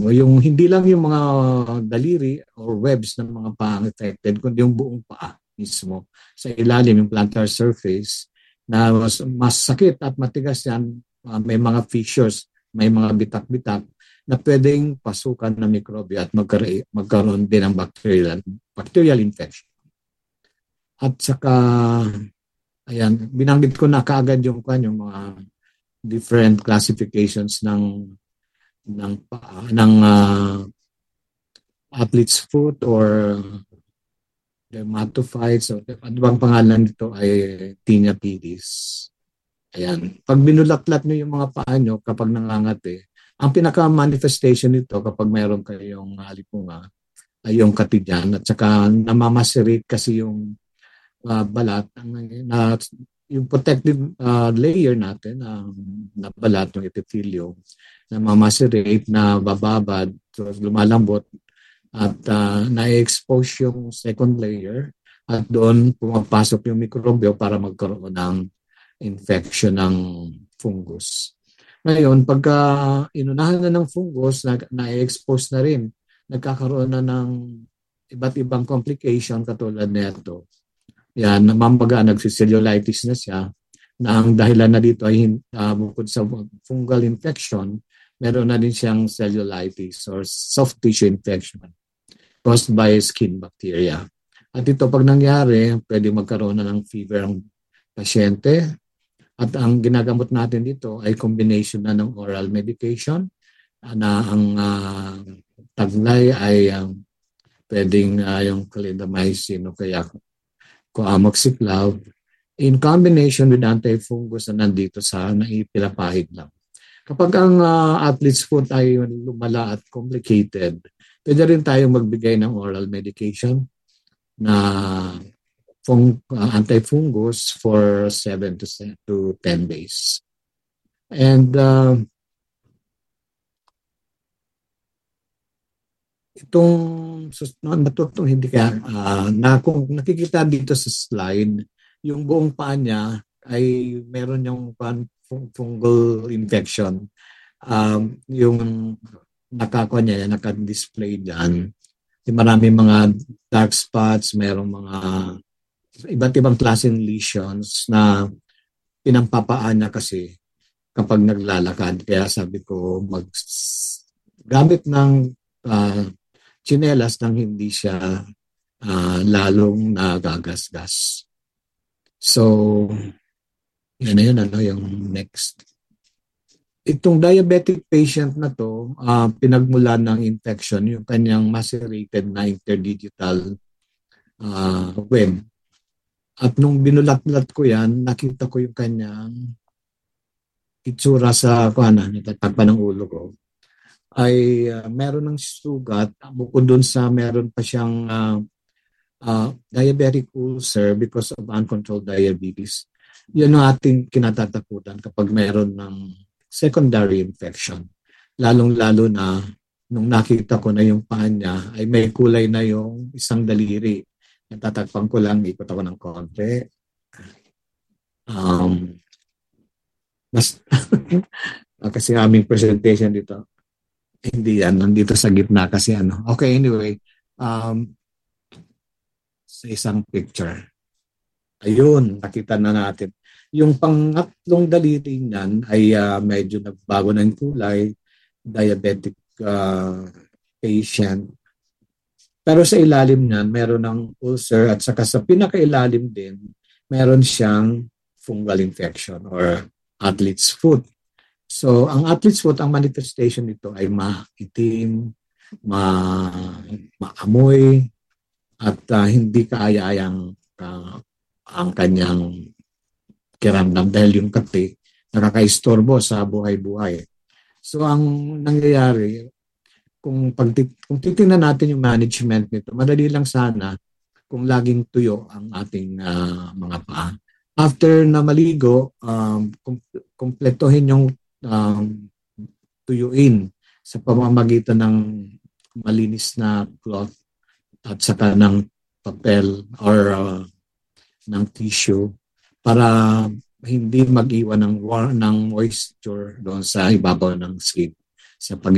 yung hindi lang yung mga daliri or webs ng mga paa affected, kundi yung buong paa mismo. Sa ilalim, yung plantar surface, na mas sakit at matigas yan, may mga fissures, may mga bitak-bitak na pwedeng pasukan ng mikrobyo at magkaroon din ng bacterial infection. At saka, ayan, binanggit ko na kaagad yung mga different classifications ng athlete's foot or dermatophytes. So, ano bang pangalan nito ay tinea pedis. Ayan. Pag binulatlat nyo yung mga paa nyo kapag nangangati, ang pinaka-manifestation nito kapag mayroon kayong alipunga ay yung katidyan at saka namamacerate kasi yung balat na yung protective layer natin na balat ng epithelium na mamacerate, na bababad, so lumalambot at na-expose yung second layer at doon pumapasok yung mikrobyo para magkaroon ng infection ng fungus. Ngayon, pagka inunahan na ng fungus, na-expose na rin, nagkakaroon na ng iba't ibang complication katulad nito. Yan, mambaga nagsicellulitis na siya, na ang dahilan na dito ay bukod sa fungal infection, meron na din siyang cellulitis or soft tissue infection caused by skin bacteria. At ito pag nangyari, pwede magkaroon na ng fever ang pasyente. At ang ginagamot natin dito ay combination na ng oral medication na ang taglay ay pwedeng yung clindamycin o kaya amoxiclav in combination with antifungus na nandito sa naipilapahid lang. Kapag ang athlete's foot ay lumala at complicated, pwede rin tayong magbigay ng oral medication na antifungus for 7 to 10 days. And hindi kaya kung nakikita dito sa slide, yung buong paa niya ay meron yung fungal infection. Yung nakakuha niya, naka-display dyan. Maraming mga dark spots, merong mga iba't ibang klaseng lesions na pinampapaan niya kasi kapag naglalakad. Kaya sabi ko, gamit ng tsinelas nang hindi siya lalong nagagasgas. So, yan na yun, yung next. Itong diabetic patient na to, pinagmulan ng infection, yung kanyang macerated na interdigital web. At nung binulat-lat ko yan, nakita ko yung kanyang itsura sa natatagpa ng ulo ko. Ay meron ng sugat, bukod dun sa meron pa siyang diabetic ulcer because of uncontrolled diabetes. Yun ang ating kinatatakutan kapag meron ng secondary infection. Lalong-lalo na nung nakita ko na yung paa niya ay may kulay na yung isang daliri. Natatakpan ko lang, ikot ako ng konti. Kasi aming presentation dito, hindi yan, nandito sa gitna kasi Okay, anyway, sa isang picture. Ayun, nakita na natin. Yung pangatlong daliri niyan ay medyo nagbago ng kulay, diabetic patient. Pero sa ilalim niyan, meron ng ulcer at saka sa pinakailalim din, meron siyang fungal infection or athlete's foot. So, ang athlete's foot, ang manifestation nito ay maitim, maamoy, at hindi kaaya-ayang ang kanyang kiramdam dahil yung kati nakakaistorbo sa buhay-buhay. So, ang nangyayari, kung titingnan natin yung management nito, madali lang sana kung laging tuyo ang ating mga paa. After na maligo, kumpletuhin yung tuyuin sa pamamagitan ng malinis na cloth at saka ng papel or ng tissue para hindi mag-iwan ng moisture doon sa ibabaw ng skin sa